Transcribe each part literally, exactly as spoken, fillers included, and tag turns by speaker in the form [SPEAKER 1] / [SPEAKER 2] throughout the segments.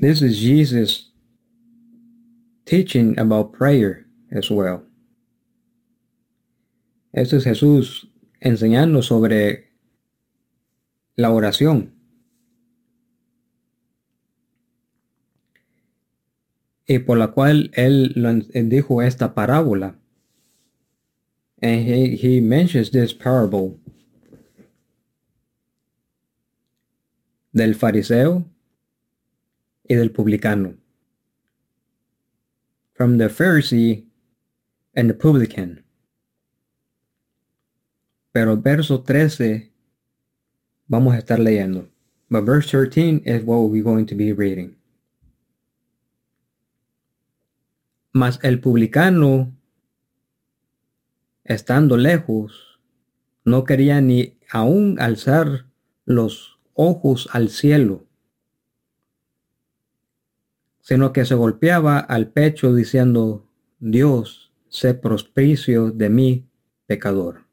[SPEAKER 1] This is Jesus teaching about prayer as well. Esto es Jesús enseñando sobre la oración. Y por la cual él, él dijo esta parábola. And he, he mentions this parable del fariseo y del publicano. From the Pharisee and the publican. Pero verso trece vamos a estar leyendo. But verse thirteen is what we're going to be reading. Mas el publicano, estando lejos, no quería ni aún alzar los ojos al cielo, sino que se golpeaba al pecho diciendo, Dios, sé propicio de mí, pecador.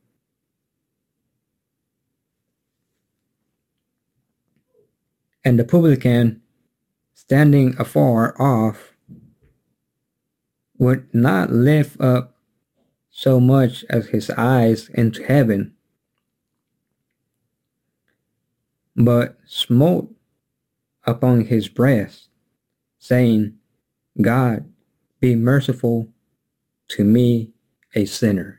[SPEAKER 1] And the publican, standing afar off, would not lift up so much as his eyes into heaven, but smote upon his breast, saying, God, be merciful to me, a sinner.